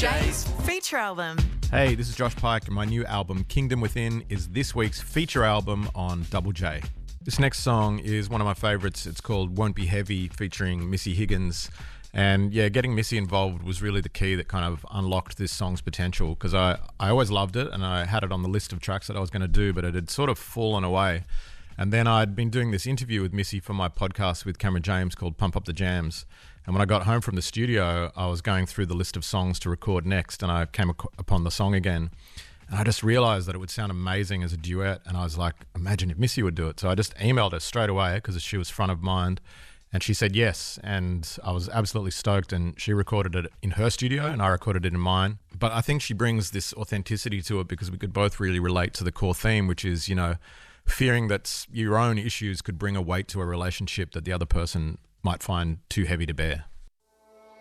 J's feature album. Hey, this is Josh Pike, and my new album, Kingdom Within, is this week's feature album on Double J. This next song is one of my favourites. It's called Won't Be Heavy, featuring Missy Higgins. And yeah, getting Missy involved was really the key that kind of unlocked this song's potential, because I always loved it and I had it on the list of tracks that I was going to do, but it had sort of fallen away. And then I'd been doing this interview with Missy for my podcast with Cameron James called Pump Up the Jams. And when I got home from the studio, I was going through the list of songs to record next, and I came upon the song again. And I just realised that it would sound amazing as a duet, and I was like, imagine if Missy would do it. So I just emailed her straight away because she was front of mind, and she said yes, and I was absolutely stoked, and she recorded it in her studio and I recorded it in mine. But I think she brings this authenticity to it because we could both really relate to the core theme, which is, you know, fearing that your own issues could bring a weight to a relationship that the other person might find too heavy to bear.